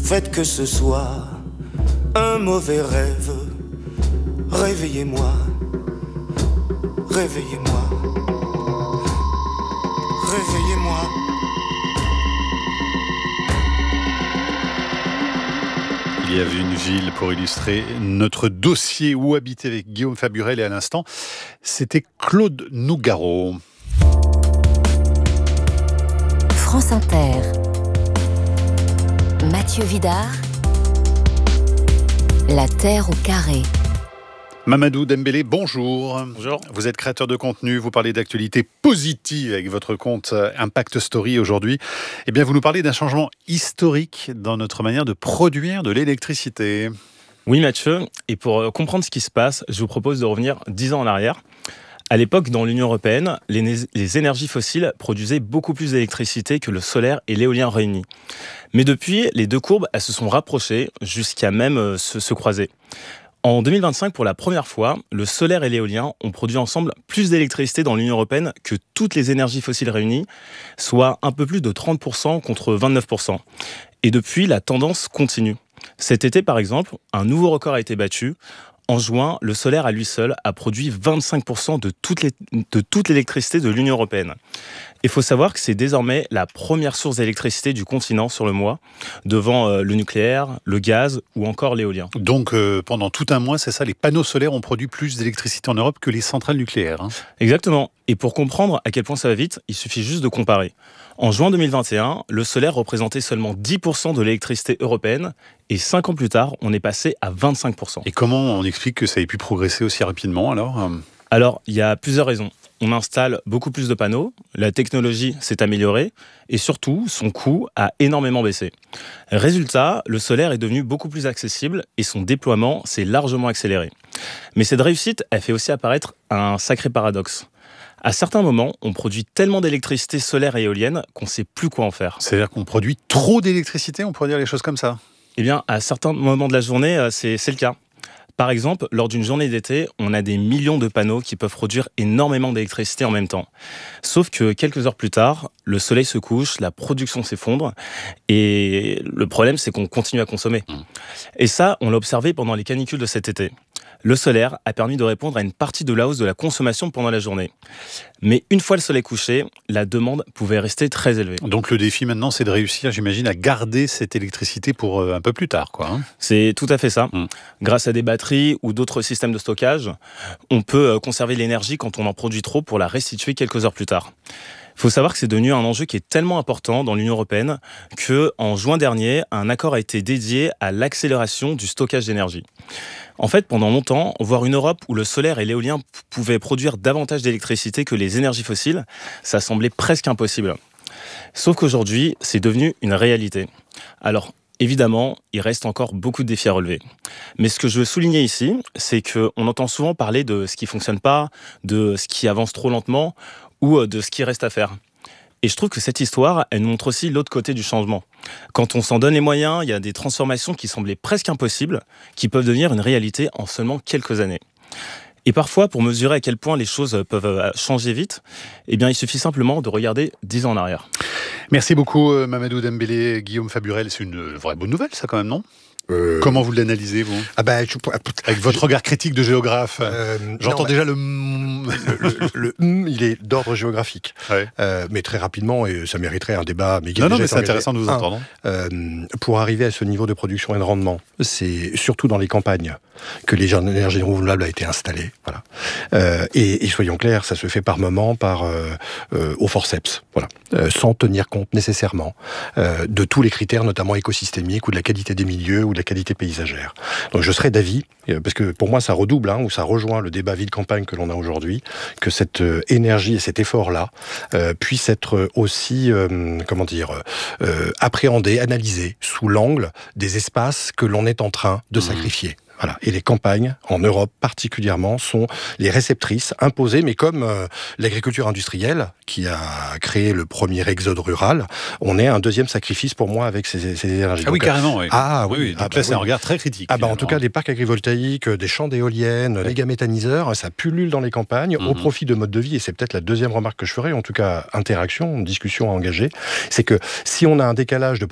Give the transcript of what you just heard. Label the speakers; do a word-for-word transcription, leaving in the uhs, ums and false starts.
Speaker 1: Faites que ce soit un mauvais rêve. Réveillez-moi, réveillez-moi, réveillez-moi.
Speaker 2: Il y avait une ville pour illustrer notre dossier Où habiter avec Guillaume Faburel, et à l'instant, c'était Claude Nougaro.
Speaker 3: France Inter. Mathieu Vidard. La Terre au carré.
Speaker 2: Mamadou Dembélé, bonjour.
Speaker 4: Bonjour.
Speaker 2: Vous êtes créateur de contenu, vous parlez d'actualité positive avec votre compte Impact Story aujourd'hui. Eh bien, vous nous parlez d'un changement historique dans notre manière de produire de l'électricité.
Speaker 4: Oui Mathieu, et pour comprendre ce qui se passe, je vous propose de revenir dix ans en arrière. À l'époque, dans l'Union européenne, les, les énergies fossiles produisaient beaucoup plus d'électricité que le solaire et l'éolien réunis. Mais depuis, les deux courbes, elles se sont rapprochées jusqu'à même se, se croiser. En deux mille vingt-cinq, pour la première fois, le solaire et l'éolien ont produit ensemble plus d'électricité dans l'Union européenne que toutes les énergies fossiles réunies, soit un peu plus de trente pour cent contre vingt-neuf pour cent. Et depuis, la tendance continue. Cet été, par exemple, un nouveau record a été battu. En juin, le solaire à lui seul a produit vingt-cinq pour cent de toute, les, de toute l'électricité de l'Union européenne. Il faut savoir que c'est désormais la première source d'électricité du continent sur le mois, devant euh, le nucléaire, le gaz ou encore l'éolien.
Speaker 2: Donc euh, pendant tout un mois, c'est ça, les panneaux solaires ont produit plus d'électricité en Europe que les centrales nucléaires. Hein.
Speaker 4: Exactement. Et pour comprendre à quel point ça va vite, il suffit juste de comparer. En juin deux mille vingt et un, le solaire représentait seulement dix pour cent de l'électricité européenne, et cinq ans plus tard, on est passé à vingt-cinq pour cent.
Speaker 2: Et comment on explique que ça ait pu progresser aussi rapidement alors ?
Speaker 4: Alors, il y a plusieurs raisons. On installe beaucoup plus de panneaux, la technologie s'est améliorée, et surtout, son coût a énormément baissé. Résultat, le solaire est devenu beaucoup plus accessible, et son déploiement s'est largement accéléré. Mais cette réussite, elle fait aussi apparaître un sacré paradoxe. À certains moments, on produit tellement d'électricité solaire et éolienne qu'on ne sait plus quoi en faire.
Speaker 2: C'est-à-dire qu'on produit trop d'électricité, on pourrait dire les choses comme ça ?
Speaker 4: Eh bien, à certains moments de la journée, c'est, c'est le cas. Par exemple, lors d'une journée d'été, on a des millions de panneaux qui peuvent produire énormément d'électricité en même temps. Sauf que quelques heures plus tard, le soleil se couche, la production s'effondre, et le problème, c'est qu'on continue à consommer. Mmh. Et ça, on l'a observé pendant les canicules de cet été. Le solaire a permis de répondre à une partie de la hausse de la consommation pendant la journée. Mais une fois le soleil couché, la demande pouvait rester très élevée.
Speaker 2: Donc le défi maintenant, c'est de réussir, j'imagine, à garder cette électricité pour euh, un peu plus tard, quoi. Hein.
Speaker 4: C'est tout à fait ça. Mmh. Grâce à des batteries ou d'autres systèmes de stockage, on peut conserver l'énergie quand on en produit trop pour la restituer quelques heures plus tard. Il faut savoir que c'est devenu un enjeu qui est tellement important dans l'Union européenne qu'en juin dernier, un accord a été dédié à l'accélération du stockage d'énergie. En fait, pendant longtemps, voir une Europe où le solaire et l'éolien p- pouvaient produire davantage d'électricité que les énergies fossiles, ça semblait presque impossible. Sauf qu'aujourd'hui, c'est devenu une réalité. Alors, évidemment, il reste encore beaucoup de défis à relever. Mais ce que je veux souligner ici, c'est qu'on entend souvent parler de ce qui ne fonctionne pas, de ce qui avance trop lentement, ou de ce qui reste à faire. Et je trouve que cette histoire, elle nous montre aussi l'autre côté du changement. Quand on s'en donne les moyens, il y a des transformations qui semblaient presque impossibles, qui peuvent devenir une réalité en seulement quelques années. Et parfois, pour mesurer à quel point les choses peuvent changer vite, eh bien, il suffit simplement de regarder dix ans en arrière.
Speaker 2: Merci beaucoup, Mamadou Dembélé, Guillaume Faburel. C'est une vraie bonne nouvelle, ça, quand même, non ? Euh... Comment vous l'analysez, vous ?
Speaker 5: Ah ben, je...
Speaker 2: Avec votre regard critique de géographe, euh, j'entends non, déjà le...
Speaker 5: le, le, le il est d'ordre géographique, ouais. euh, mais très rapidement, et ça mériterait un débat. Mais
Speaker 2: non, non, mais c'est intéressant de vous un, entendre.
Speaker 5: Euh, pour arriver à ce niveau de production et de rendement, c'est surtout dans les campagnes que les énergies renouvelables a été installées. Voilà. Euh, et, et soyons clairs, ça se fait par moment, par euh, euh, au forceps, voilà, euh, sans tenir compte nécessairement euh, de tous les critères, notamment écosystémiques ou de la qualité des milieux ou de la qualité paysagère. Donc je serais d'avis, parce que pour moi ça redouble, hein, ou ça rejoint le débat ville-campagne que l'on a aujourd'hui, que cette euh, énergie et cet effort-là euh, puissent être aussi, euh, comment dire, euh, appréhendés, analysés sous l'angle des espaces que l'on est en train de mmh. sacrifier. Voilà. Et les campagnes, en Europe particulièrement, sont les réceptrices imposées, mais comme euh, l'agriculture industrielle, qui a créé le premier exode rural, on est un deuxième sacrifice pour moi avec ces, ces énergies.
Speaker 2: Ah oui, donc, carrément, oui.
Speaker 5: Ah oui,
Speaker 2: oui, donc
Speaker 5: ah,
Speaker 2: là,
Speaker 5: bah,
Speaker 2: c'est
Speaker 5: oui.
Speaker 2: un regard très critique.
Speaker 5: Ah bah, en tout cas, des parcs agrivoltaïques, des champs d'éoliennes, oui. méga-méthaniseurs, ça pullule dans les campagnes, mm-hmm. au profit de modes de vie, et c'est peut-être la deuxième remarque que je ferai, en tout cas, interaction, discussion à engager, c'est que si on a un décalage de